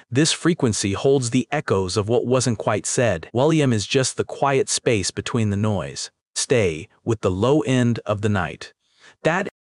This frequency holds the echoes of what wasn't quite said. William is just the quiet space between the noise. Stay with the low end of the night. That